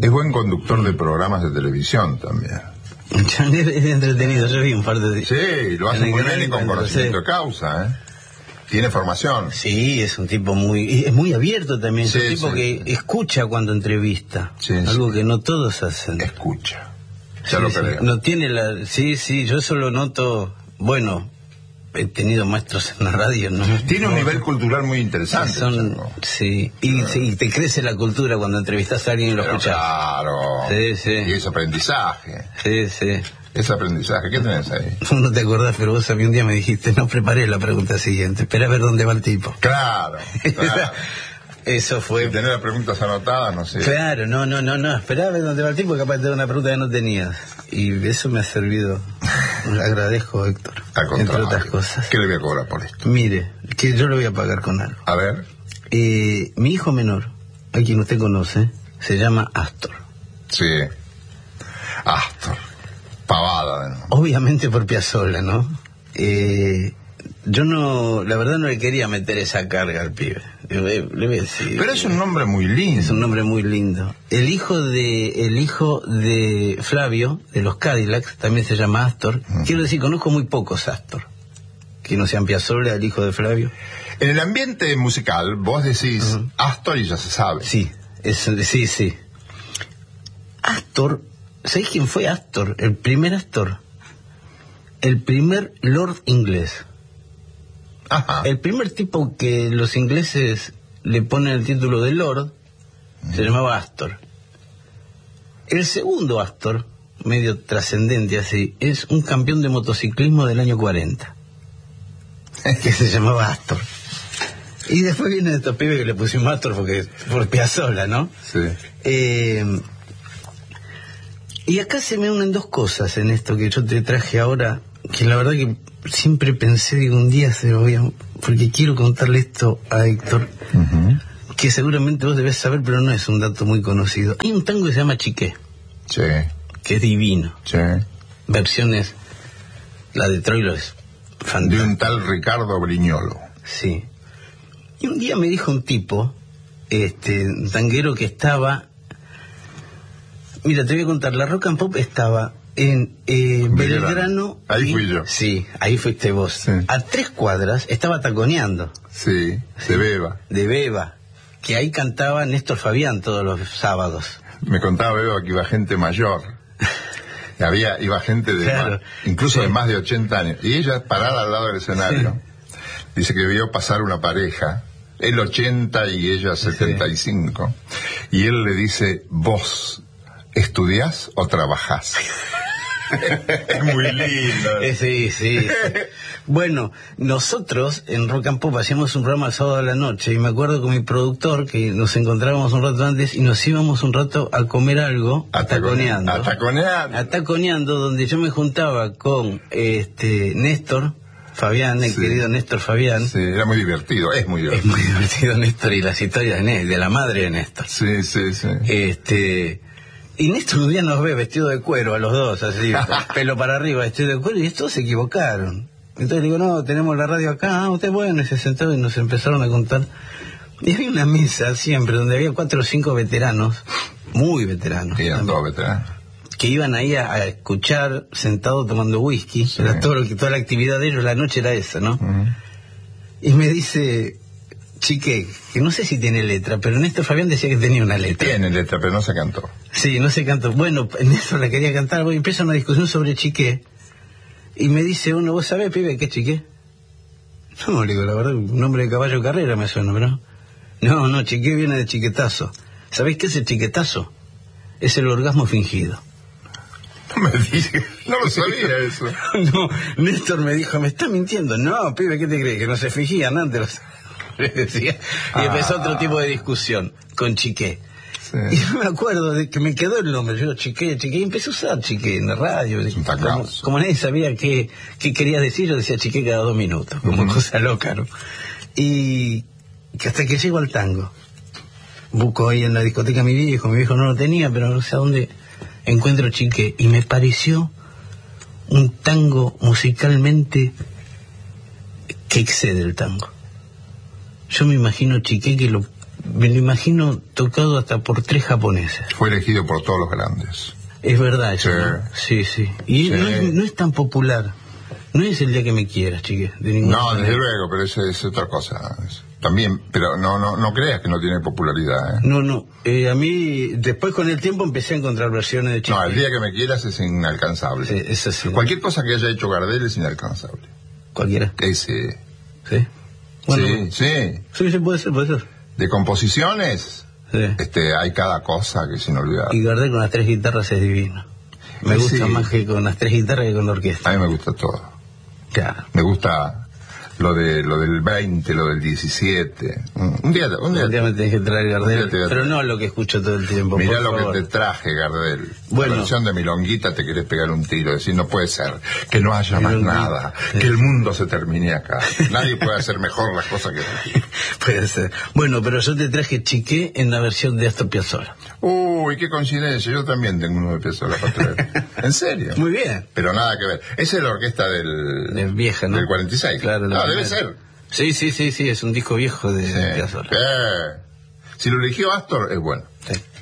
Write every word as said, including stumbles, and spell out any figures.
Es buen conductor de programas de televisión también. Es entretenido, yo vi un par de... Sí, lo hace muy bien y con conocimiento de causa, ¿eh? Tiene formación. Sí, es un tipo muy... Es muy abierto también, sí, es un tipo sí, que sí. escucha cuando entrevista. Sí, algo sí. que no todos hacen. Escucha. Ya Sí, lo sí. creo. No tiene la... Sí, sí, yo eso lo noto... Bueno, he tenido maestros en la radio, ¿no? Tiene un no, nivel cultural muy interesante. Son, sí, y, sí, y te crece la cultura cuando entrevistas a alguien y lo Pero escuchas. claro. Sí, sí. Y es aprendizaje. Sí, sí. Es aprendizaje. ¿Qué tenés ahí? No te acordás, pero vos a mí un día me dijiste, no preparé la pregunta siguiente, espera a ver dónde va el tipo. Claro, claro. Eso fue... Si tenés las preguntas anotadas, no sé. Claro, no, no, no, no, esperá a ver dónde va el tipo, capaz de dar una pregunta que no tenías. Y eso me ha servido. Le agradezco, Héctor. Al contrario. Entre otras cosas. ¿Qué le voy a cobrar por esto? Mire, que yo lo voy a pagar con algo. A ver. Eh, mi hijo menor, a quien usted conoce, se llama Astor. Sí. Astor. Pavada, ¿no? Obviamente por Piazzolla, ¿no? Eh, yo no, la verdad no le quería meter esa carga al pibe. Le, voy- le voy a decir, Pero es un nombre muy lindo. es un nombre muy lindo. El hijo de, el hijo de Flavio, de los Cadillacs, también se llama Astor. Uh-huh. Quiero decir, conozco muy pocos Astor. Que no sean Piazzolla, el hijo de Flavio. En el ambiente musical, vos decís Uh-huh. Astor y ya se sabe. Sí, es, sí, sí. Astor, ¿sabés quién fue Astor? El primer Astor. El primer Lord inglés. Ajá. El primer tipo que los ingleses le ponen el título de Lord se llamaba Astor. El segundo Astor, medio trascendente así, es un campeón de motociclismo del año cuarenta, que se llamaba Astor. Y después vienen estos pibes que le pusimos Astor porque por Piazzolla, ¿no? Sí. Eh, y acá se me unen dos cosas en esto que yo te traje ahora, que la verdad que siempre pensé, digo, un día se lo voy a... porque quiero contarle esto a Héctor, Uh-huh. que seguramente vos debés saber, pero no es un dato muy conocido. Hay un tango que se llama Chiqué, Sí. que es divino. Sí. Versiones, la de Troilo es De fantástica. un tal Ricardo Brignolo. Sí. Y un día me dijo un tipo, este, un tanguero que estaba... Mira, te voy a contar, la Rock and Pop estaba en eh, Belgrano. Belgrano. Ahí y- fui yo. Sí, ahí fuiste vos. Sí. A tres cuadras estaba taconeando, Sí. Se beba. de Beba, que ahí cantaba Néstor Fabián todos los sábados. Me contaba Beba que iba gente mayor. Y había, iba gente de Claro. más- incluso Sí. de más de ochenta años. Y ella parada al lado del escenario. Dice que vio pasar una pareja, él ochenta y ella setenta y cinco. Y él le dice, vos, ¿estudiás o trabajás? Es muy lindo. Eh, sí, sí, sí. Bueno, nosotros en Rock and Pop hacíamos un programa el sábado a la noche y me acuerdo con mi productor que nos encontrábamos un rato antes y nos íbamos un rato a comer algo ataconeando. Ataconeando. Ataconeando, donde yo me juntaba con este Néstor Fabián, el Sí. querido Néstor Fabián. Sí, era muy divertido, es muy Es divertido. muy divertido Néstor y las historias de, Néstor, de la madre de Néstor. Sí, sí, sí. Este... Y Néstor un día nos ve vestido de cuero a los dos, así, pelo para arriba, vestido de cuero, y estos se equivocaron. Entonces digo, no, tenemos la radio acá, ah, usted bueno, y se sentó y nos empezaron a contar. Y había una mesa siempre donde había cuatro o cinco veteranos, muy veteranos, Y eran también, todos veteranos. que iban ahí a, a escuchar sentados tomando whisky, era todo lo que, toda la actividad de ellos, la noche era esa, ¿no? Ujú. Y me dice, Chique, que no sé si tiene letra, pero Néstor Fabián decía que tenía una letra. Tiene letra, pero no se cantó. Sí, no se cantó. Bueno, Néstor la quería cantar, bueno, empieza una discusión sobre Chiqué. Y me dice uno, ¿vos sabés, pibe, qué es Chiqué? No, le digo, la verdad, un nombre de caballo de carrera me suena, ¿verdad? No, no, Chiqué viene de chiquetazo. ¿Sabés qué es el chiquetazo? Es el orgasmo fingido. No me dije, no lo sabía eso. No, Néstor me dijo, me está mintiendo. No, pibe, ¿qué te crees? Que no se fingían antes. Los... le decía. Y empezó Ah. otro tipo de discusión con Chiqué. Sí. Y yo me acuerdo de que me quedó el nombre, yo Chiqué, Chiqué, y empecé a usar Chiqué en la radio. Un Como, tacazo. como nadie sabía qué, qué quería decir, yo decía Chiqué cada dos minutos, como Ujú. cosa loca, ¿no? Y que hasta que llego al tango. Busco ahí en la discoteca a mi viejo, mi viejo no lo tenía, pero no sé a dónde encuentro Chiqué. Y me pareció un tango musicalmente que excede el tango. Yo me imagino Chiqué que lo me lo imagino tocado hasta por tres japoneses. Fue elegido por todos los grandes. Es verdad eso, Sí. ¿no? Sí, sí. Y Sí. No, es, no es tan popular. No es El día que me quieras, chique. De ninguna No, manera. desde luego, pero eso es otra cosa. También, pero no, no, no creas que no tiene popularidad, ¿eh? No, no. Eh, a mí, después con el tiempo empecé a encontrar versiones de Chique. No, el día que me quieras es inalcanzable. Sí, eso sí. Cualquier cosa que haya hecho Gardel es inalcanzable. Cualquiera. Ese. Sí. Bueno, sí, sí. sí, sí, puede ser, puede ser. De composiciones, Sí. este, hay cada cosa que es inolvidable. Y Gardel con las tres guitarras es divino. Me Sí. gusta más que con las tres guitarras que con la orquesta. A mí me gusta todo. Claro. Me gusta lo de lo del veinte, lo del diecisiete. Un día, un día, Un día me tenés que traer un Gardel, día te voy a pero traer. no lo que escucho todo el tiempo. mirá por lo favor. que te traje, Gardel. Bueno. La versión de Milonguita te querés pegar un tiro, decir, no puede ser, que no haya más Milonguita. nada, Sí. que el mundo se termine acá. Nadie puede hacer mejor las cosas que tú. Puede ser. Bueno, pero yo te traje Chiqué en la versión de Astor Piazzolla. Uy, qué coincidencia, yo también tengo uno de Piazzolla para traer. ¿En serio? Muy bien. Pero nada que ver. Esa es la orquesta del, Es vieja, ¿no? del cuarenta y seis. Claro, la Ah, debe primera. ser. Sí, sí, sí, sí, es un disco viejo de Sí. Piazzolla. Eh, Si lo eligió Astor, es bueno. Sí.